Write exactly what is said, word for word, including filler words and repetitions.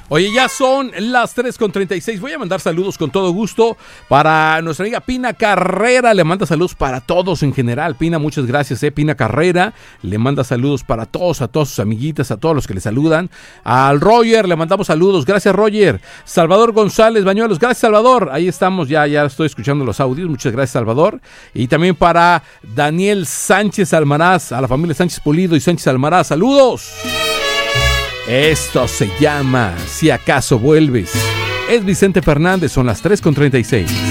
Oye, ya son las tres con treinta y seis. Voy a mandar saludos con todo gusto para nuestra amiga Pina Carrera. Le manda saludos para todos en general. Pina, muchas gracias, eh. Pina Carrera le manda saludos para todos, a todas sus amiguitas, a todos los que le saludan. Al Roger le mandamos saludos. Gracias, Roger. Salvador González Bañuelos. Gracias, Salvador. Ahí estamos, ya, ya estoy escuchando los audios. Muchas gracias, Salvador. Y también para Daniel Sánchez Almaraz, a la familia Sánchez Pulido y Sánchez Almaraz. Saludos. Esto se llama Si acaso vuelves. Es Vicente Fernández, son las tres con treinta y seis.